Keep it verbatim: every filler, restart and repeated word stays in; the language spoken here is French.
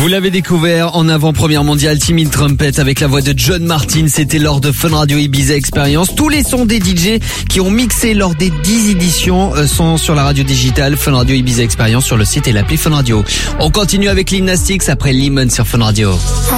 Vous l'avez découvert en avant-première mondiale, Timid Trumpet avec la voix de John Martin. C'était lors de Fun Radio Ibiza Experience. Tous les sons des D J qui ont mixé lors des dix éditions sont sur la radio digitale Fun Radio Ibiza Experience sur le site et l'appli Fun Radio. On continue avec Lil Nas X après Lemon sur Fun Radio.